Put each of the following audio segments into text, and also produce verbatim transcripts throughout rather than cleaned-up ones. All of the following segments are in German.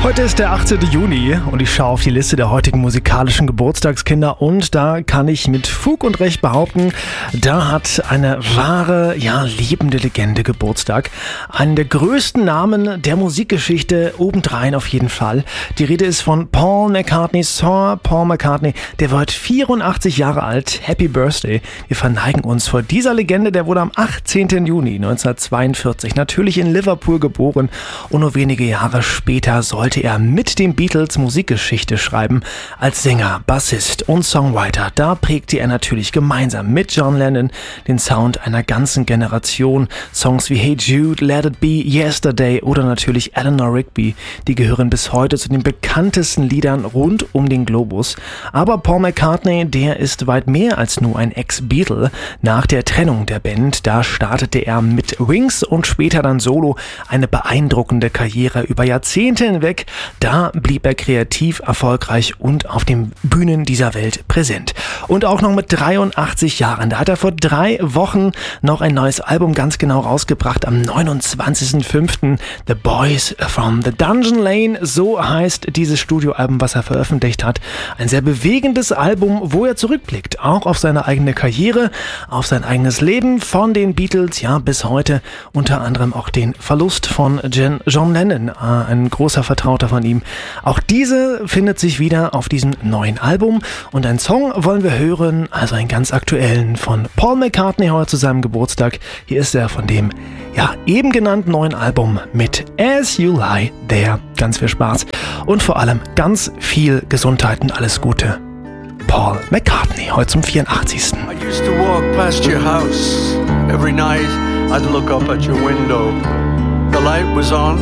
Heute ist der achtzehnte Juni und ich schaue auf die Liste der heutigen musikalischen Geburtstagskinder und da kann ich mit Fug und Recht behaupten, da hat eine wahre, ja, lebende Legende Geburtstag. Einen der größten Namen der Musikgeschichte, obendrein auf jeden Fall. Die Rede ist von Paul McCartney, Sir Paul McCartney. Der wird vierundachtzig Jahre alt. Happy Birthday. Wir verneigen uns vor dieser Legende. Der wurde am achtzehnten Juni neunzehnhundertzweiundvierzig natürlich in Liverpool geboren und nur wenige Jahre später sollte er mit den Beatles Musikgeschichte schreiben. Als Sänger, Bassist und Songwriter, da prägte er natürlich gemeinsam mit John Lennon den Sound einer ganzen Generation. Songs wie Hey Jude, Let It Be, Yesterday oder natürlich Eleanor Rigby, die gehören bis heute zu den bekanntesten Liedern rund um den Globus. Aber Paul McCartney, der ist weit mehr als nur ein Ex-Beatle. Nach der Trennung der Band, da startete er mit Wings und später dann solo eine beeindruckende Karriere über Jahrzehnte hinweg. Da blieb er kreativ, erfolgreich und auf den Bühnen dieser Welt präsent. Und auch noch mit dreiundachtzig Jahren. Da hat er vor drei Wochen noch ein neues Album ganz genau rausgebracht. Am neunundzwanzigsten fünften The Boys from the Dungeon Lane. So heißt dieses Studioalbum, was er veröffentlicht hat. Ein sehr bewegendes Album, wo er zurückblickt. Auch auf seine eigene Karriere, auf sein eigenes Leben von den Beatles, ja, bis heute. Unter anderem auch den Verlust von John Lennon, ein großer Vertrauter von ihm. Auch diese findet sich wieder auf diesem neuen Album und einen Song wollen wir hören, also einen ganz aktuellen von Paul McCartney heute zu seinem Geburtstag. Hier ist er von dem, ja, eben genannten neuen Album mit As You Lie There. Ganz viel Spaß und vor allem ganz viel Gesundheit und alles Gute. Paul McCartney, heute zum vierundachtzigsten I used to walk past your house. Every night I'd look up at your window. The light was on.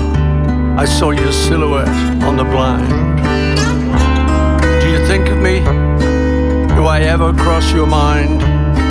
I saw your silhouette on the blind. Do you think of me? Do I ever cross your mind?